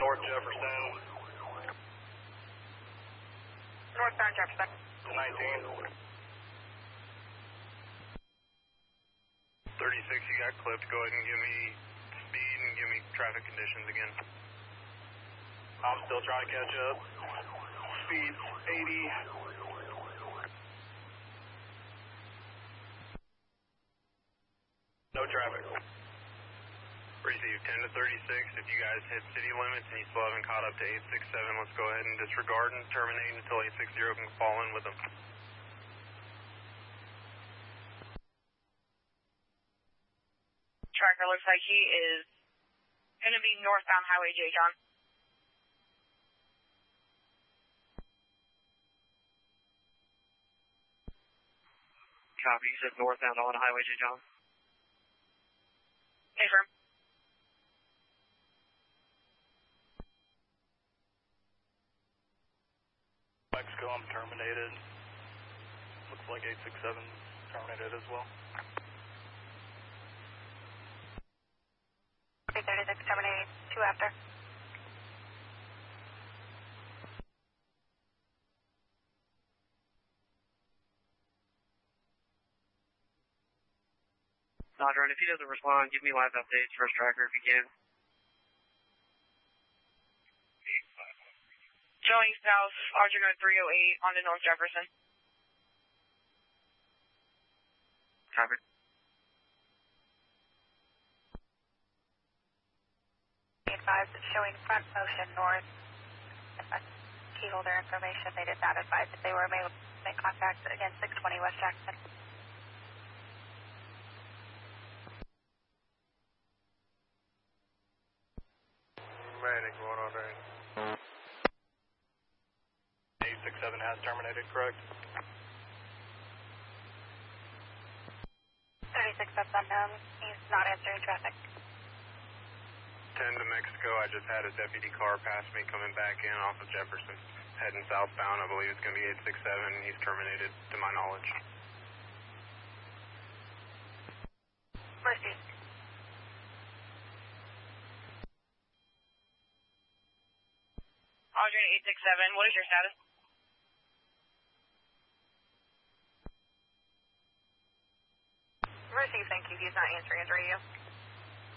North Jefferson. Northbound Jefferson. 19. 36, you got clipped. Go ahead and give me speed and give me traffic conditions again. I'm still trying to catch up. Speed 80. No traffic. Receive 10 to 36. If you guys hit city limits and you still haven't caught up to 867, let's go ahead and disregard and terminate until 860 can fall in with them. Tracker looks like he is going to be northbound Highway J. John. Copy. He said northbound on Highway J. John. Confirm. Mexico, I'm terminated. Looks like 867 terminated as well. 336 terminated, 2 after. Roger, and if he doesn't respond, give me live updates, first tracker if you can. Showing south, Artigo 308 on to North Jefferson. Copy. Advised showing front motion north. Key holder information. They did not advise that they were able to make contact against 620 West Jackson. Manic, going on there. 867 has terminated, correct? 36, that's unknown. He's not answering traffic. 10 to Mexico, I just had a deputy car pass me coming back in off of Jefferson. Heading southbound, I believe it's going to be 867. He's terminated, to my knowledge. Mercy. Audrey 867, what is your status? Mercy, thank you. He's not answering his radio.